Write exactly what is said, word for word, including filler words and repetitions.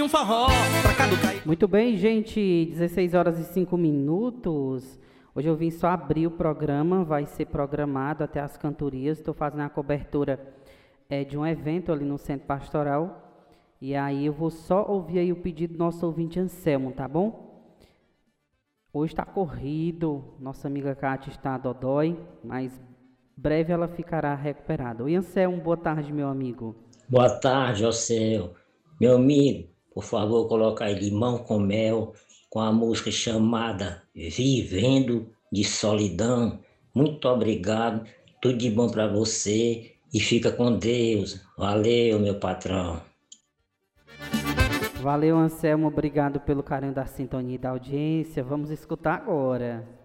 Um forró pra caducar. Muito bem, gente, dezesseis horas e cinco minutos. Hoje eu vim só abrir o programa, vai ser programado até as cantorias. Estou fazendo a cobertura é, de um evento ali no Centro Pastoral. E aí eu vou só ouvir aí o pedido do nosso ouvinte Anselmo, tá bom? Hoje está corrido, nossa amiga Cátia está dodói, mas breve ela ficará recuperada. Oi, Anselmo, boa tarde, meu amigo. Boa tarde, Ocel. Meu amigo, por favor, coloca aí Limão com Mel, com a música chamada Vivendo de Solidão. Muito obrigado, tudo de bom para você e fica com Deus. Valeu, meu patrão. Valeu, Anselmo, obrigado pelo carinho da sintonia e da audiência. Vamos escutar agora.